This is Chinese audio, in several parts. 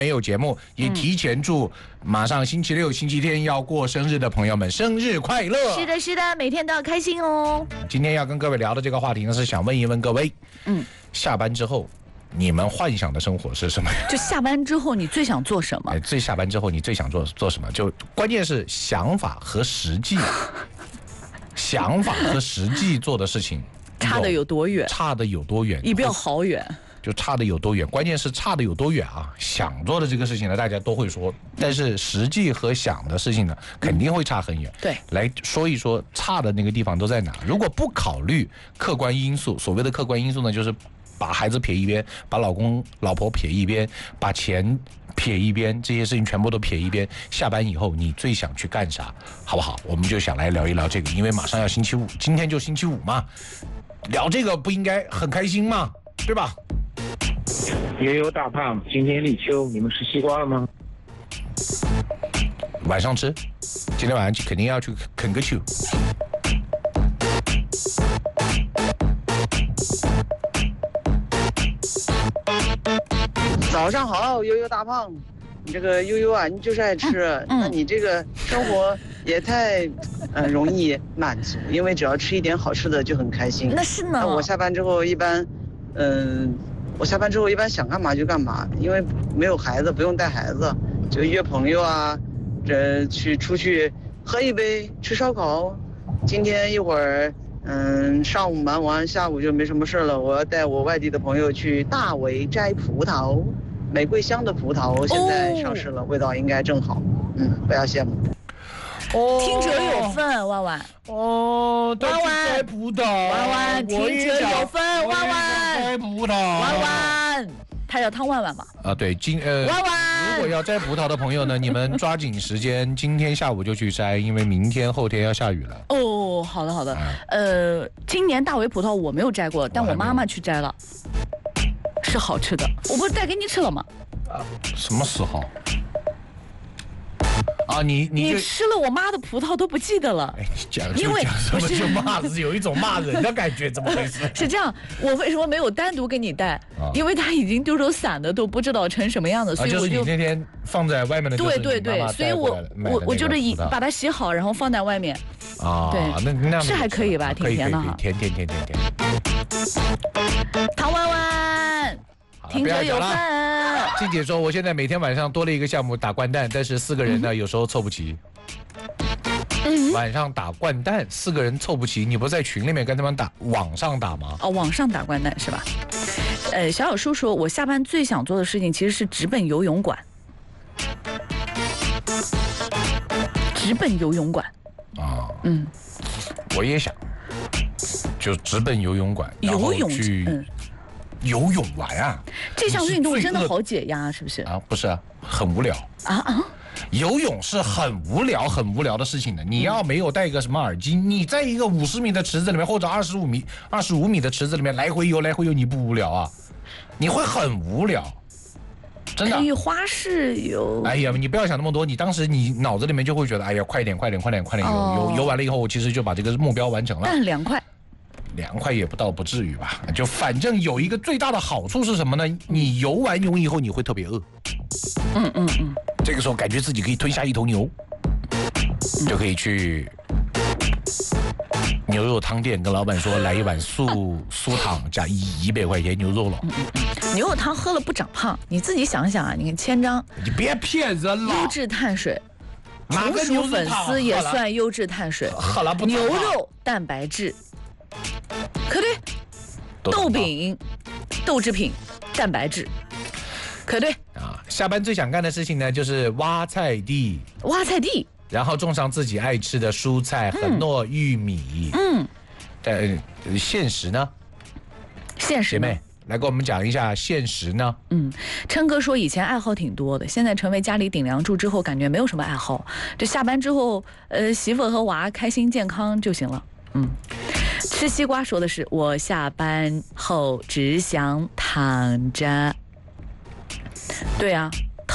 没有节目，也提前祝马上星期六、星期天要过生日的朋友们生日快乐。 是的，是的，每天都要开心哦。 今天要跟各位聊的这个话题呢，是想问一问各位，下班之后你们幻想的生活是什么？ 就下班之后你最想做什么？ 下班之后你最想做什么？就关键是想法和实际，想法和实际做的事情差的有多远？ 差的有多远？ 你不要好远。 就差的有多远，关键是差的有多远啊！想做的这个事情呢，大家都会说，但是实际和想的事情呢，肯定会差很远。 对， 来说一说差的那个地方都在哪？如果不考虑客观因素，所谓的客观因素呢，就是把孩子撇一边，把老公老婆撇一边，把钱撇一边，这些事情全部都撇一边。下班以后你最想去干啥？好不好？我们就想来聊一聊这个，因为马上要星期五，今天就星期五嘛，聊这个不应该很开心吗？对吧？ 悠悠大胖，今天立秋，你们吃西瓜了吗？ 晚上吃，今天晚上肯定要去啃个秋。 早上好，悠悠大胖，你这个悠悠啊，你就是爱吃，那你这个生活也太容易满足，因为只要吃一点好吃的就很开心。 那是呢。 那我下班之后一般，想干嘛就干嘛，因为没有孩子，不用带孩子，就约朋友啊，出去喝一杯，吃烧烤。今天一会儿，上午忙完，下午就没什么事了。我要带我外地的朋友去大围摘葡萄，玫瑰香的葡萄现在上市了，味道应该正好。不要羡慕。 听者有份，万万。 万万摘葡萄， 万万听者有份，万万摘葡萄， 万万，他叫汤万万嘛？ 对， 万万， 如果要摘葡萄的朋友呢，你们抓紧时间，今天下午就去摘，因为明天后天要下雨了。 哦，好的好的。今年大围葡萄我没有摘过，但我妈妈去摘了，是好吃的。我不是带给你吃了吗？ 什么时候？你吃了我妈的葡萄都不记得了。 讲什么就骂，是有一种骂人的感觉，怎么回事？ 是这样，我为什么没有单独给你带？因为它已经丢手散的都不知道成什么样子，所以我就你那天放在外面的。 对，所以我就是把它洗好，然后放在外面。对， 那是还可以吧，挺甜的哈。 甜。 唐万万。听者有份。 静姐说，我现在每天晚上多了一个项目打掼蛋，但是4个人呢，有时候凑不齐。晚上打掼蛋，4个人凑不齐，你不在群里面跟他们打，网上打吗？ 网上打掼蛋是吧？小叔说，我下班最想做的事情其实是直奔游泳馆。直奔游泳馆。 我也想，就直奔游泳馆， 游泳去。游泳玩啊， 这项运动真的好解压，是不是？ 不是啊，很无聊游泳是很无聊的事情的。你要没有带个什么耳机，你在一个50米的池子里面或者25米的池子里面来回游，你不无聊啊？你会很无聊，真的。 可以花式游。 哎呀，你不要想那么多，你当时你脑子里面就会觉得，哎呀，快点游完了以后，我其实就把这个目标完成了。 但凉快也不至于吧，就反正有一个最大的好处是什么呢？你游完泳以后你会特别饿。这个时候感觉自己可以吞下一头牛，就可以去牛肉汤店跟老板说来一碗素汤加100块钱牛肉了。 牛肉汤喝了不长胖，你自己想想啊，你看千张， 你别骗人了。 优质碳水，红薯粉丝也算优质碳水。 好了， 牛肉蛋白质。可对，豆饼、豆制品、蛋白质，可对下班最想干的事情呢，就是挖菜地，然后种上自己爱吃的蔬菜和糯玉米。现实呢？姐妹来给我们讲一下现实呢。 琛哥说以前爱好挺多的，现在成为家里顶梁柱之后，感觉没有什么爱好。这下班之后，媳妇和娃开心健康就行了。吃西瓜说的是我下班后只想躺着。对啊，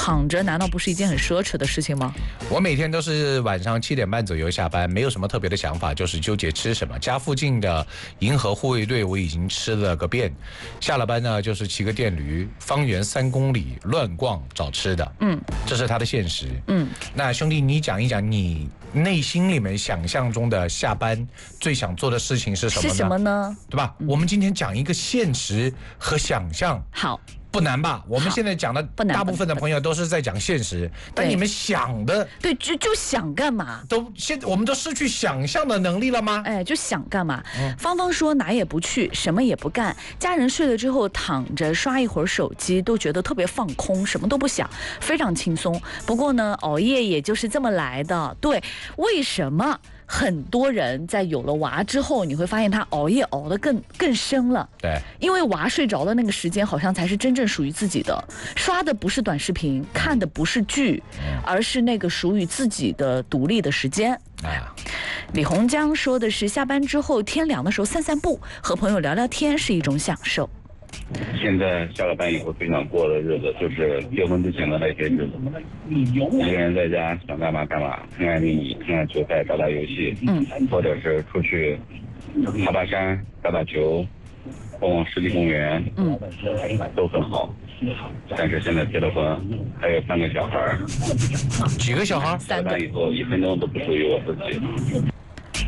躺着难道不是一件很奢侈的事情吗？ 我每天都是晚上7点半左右下班，没有什么特别的想法，就是纠结吃什么。家附近的银河护卫队我已经吃了个遍，下了班呢就是骑个电驴，方圆3公里乱逛找吃的。这是他的现实。那兄弟，你讲一讲你内心里面想象中的下班最想做的事情是什么呢？ 是什么呢？ 对吧？我们今天讲一个现实和想象。 好。 不难吧？我们现在讲的大部分的朋友都是在讲现实，但你们想的， 对，就想干嘛？ 我们都失去想象的能力了吗？ 就想干嘛？芳芳说哪也不去，什么也不干，家人睡了之后躺着刷一会儿手机，都觉得特别放空，什么都不想，非常轻松。不过呢，熬夜也就是这么来的。对，为什么？很多人在有了娃之后，你会发现他熬夜熬得更深了。 对， 因为娃睡着的那个时间，好像才是真正属于自己的。刷的不是短视频，看的不是剧，而是那个属于自己的独立的时间。李洪江说的是，下班之后天凉的时候散散步，和朋友聊聊天是一种享受。 现在下了班以后最想过的日子就是结婚之前的那些日子，一个人在家想干嘛干嘛，看看电影、看看球赛、打打游戏，或者是出去爬爬山、打打球、逛逛湿地公园，都很好。但是现在结了婚，还有3个小孩。 几个小孩？ 下班以后1分钟都不属于我自己。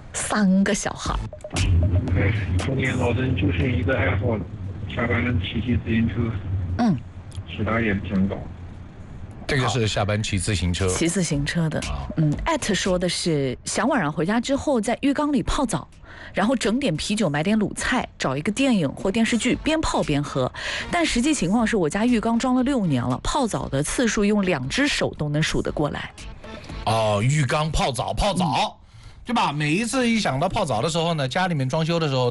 3个小孩。 中年老人就是一个爱好，下班能骑自行车，其他也挺搞。 这个是下班骑自行车， 骑自行车的。说的是想晚上回家之后在浴缸里泡澡，然后整点啤酒，买点卤菜，找一个电影或电视剧，边泡边喝。但实际情况是我家浴缸装了6年了，泡澡的次数用2只手都能数得过来。 浴缸泡澡，对吧？每一次一想到泡澡的时候呢，家里面装修的时候